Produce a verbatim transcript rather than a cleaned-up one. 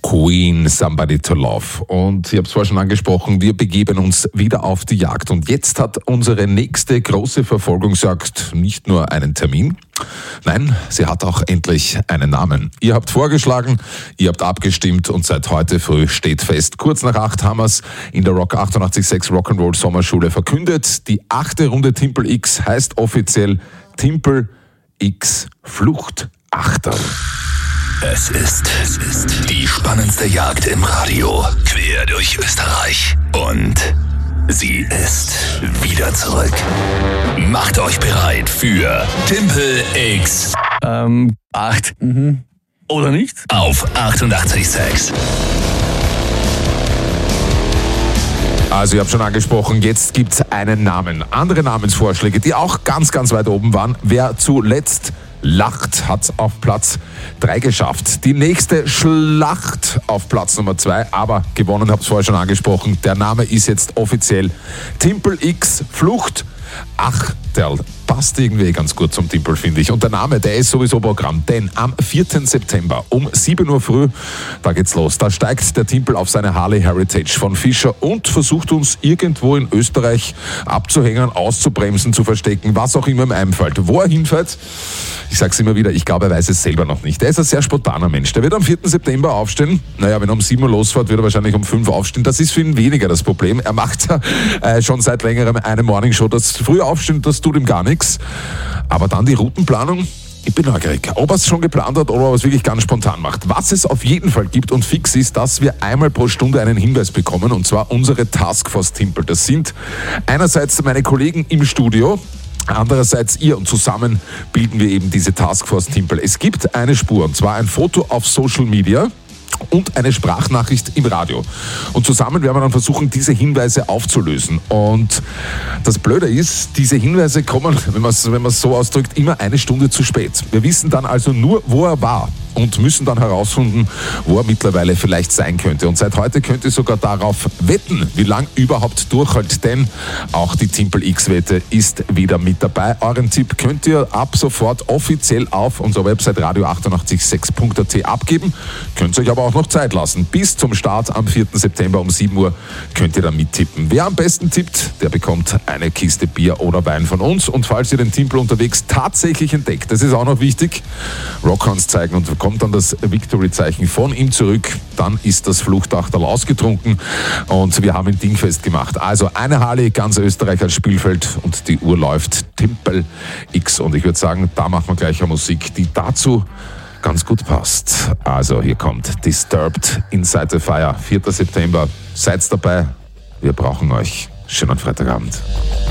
Queen, Somebody to Love. Und ich habe es vorher schon angesprochen, wir begeben uns wieder auf die Jagd. Und jetzt hat unsere nächste große Verfolgungsjagd nicht nur einen Termin, nein, sie hat auch endlich einen Namen. Ihr habt vorgeschlagen, ihr habt abgestimmt und seit heute früh steht fest. Kurz nach acht haben wir es in der Rock achtundachtzig Komma sechs Rock'n'Roll Sommerschule verkündet. Die achte Runde Timpel X heißt offiziell Timpel X Fluchtachter. Es ist, es ist die spannendste Jagd im Radio, quer durch Österreich. Und sie ist wieder zurück. Macht euch bereit für Timpel X. Ähm, acht. Mhm. Oder nicht? Auf achtundachtzig Komma sechs. Also ich habe schon angesprochen, jetzt gibt's einen Namen. Andere Namensvorschläge, die auch ganz, ganz weit oben waren. Wer zuletzt lacht, hat's auf Platz drei geschafft. Die nächste Schlacht auf Platz Nummer zwei, aber gewonnen, hab's vorher schon angesprochen. Der Name ist jetzt offiziell Timpel X Flucht Achterl. Passt irgendwie ganz gut zum Timpel, finde ich. Und der Name, der ist sowieso Programm, denn am vierten September um sieben Uhr früh, da geht's los. Da steigt der Timpel auf seine Harley Heritage von Fischer und versucht uns irgendwo in Österreich abzuhängen, auszubremsen, zu verstecken, was auch immer ihm einfällt. Wo er hinfährt, ich sag's immer wieder, ich glaube, er weiß es selber noch nicht. Er ist ein sehr spontaner Mensch. Der wird am vierten September aufstehen. Naja, wenn er um sieben Uhr losfährt, wird er wahrscheinlich um fünf aufstehen. Das ist für ihn weniger das Problem. Er macht äh, schon seit längerem eine Morningshow. Das früh aufstehen, das tut ihm gar nichts. Aber dann die Routenplanung, ich bin neugierig, ob er es schon geplant hat oder ob er es wirklich ganz spontan macht. Was es auf jeden Fall gibt und fix ist, dass wir einmal pro Stunde einen Hinweis bekommen, und zwar unsere Taskforce Timpel. Das sind einerseits meine Kollegen im Studio, andererseits ihr, und zusammen bilden wir eben diese Taskforce Timpel. Es gibt eine Spur, und zwar ein Foto auf Social Media und eine Sprachnachricht im Radio. Und zusammen werden wir dann versuchen, diese Hinweise aufzulösen. Und das Blöde ist, diese Hinweise kommen, wenn man es wenn man es so ausdrückt, immer eine Stunde zu spät. Wir wissen dann also nur, wo er war und müssen dann herausfinden, wo er mittlerweile vielleicht sein könnte. Und seit heute könnt ihr sogar darauf wetten, wie lang überhaupt durchhält, denn auch die Timpel X-Wette ist wieder mit dabei. Euren Tipp könnt ihr ab sofort offiziell auf unserer Website radio achtundachtzig Komma sechs Punkt a t abgeben. Könnt ihr euch aber auch noch Zeit lassen. Bis zum Start am vierten September um sieben Uhr könnt ihr dann mittippen. Wer am besten tippt, der bekommt eine Kiste Bier oder Wein von uns. Und falls ihr den Timpel unterwegs tatsächlich entdeckt, das ist auch noch wichtig, Rockhorns zeigen und kommt dann das Victory-Zeichen von ihm zurück, dann ist das Fluchtachterl ausgetrunken und wir haben ein Ding festgemacht. Also eine Harley, ganz Österreich als Spielfeld und die Uhr läuft Timpel X. Und ich würde sagen, da machen wir gleich eine Musik, die dazu ganz gut passt. Also hier kommt Disturbed, Inside the Fire, vierten September. Seid dabei, wir brauchen euch. Schönen Freitagabend.